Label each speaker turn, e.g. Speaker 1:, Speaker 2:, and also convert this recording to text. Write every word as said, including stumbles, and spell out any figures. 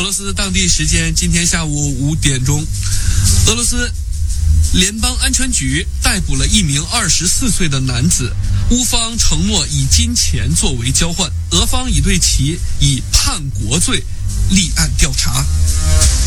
Speaker 1: 俄罗斯当地时间今天下午五点钟，俄罗斯联邦安全局逮捕了一名二十四岁的男子，乌方承诺以金钱作为交换，俄方已对其以叛国罪立案调查。